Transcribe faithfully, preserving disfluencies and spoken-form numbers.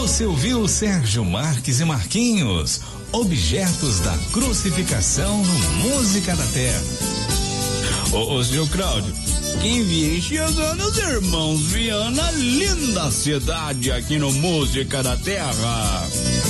Você ouviu Sérgio Marques e Marquinhos, Objetos da Crucificação no Música da Terra. Ô, ô, seu Cláudio, quem vem chegando os irmãos Viana, linda cidade aqui no Música da Terra.